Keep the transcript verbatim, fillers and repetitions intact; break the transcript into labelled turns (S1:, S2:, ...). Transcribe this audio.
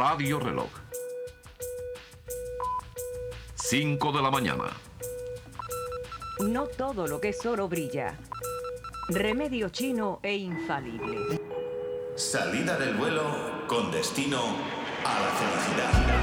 S1: Radio Reloj. cinco de la mañana.
S2: No todo lo que es oro brilla. Remedio chino e infalible.
S3: Salida del vuelo con destino a la felicidad.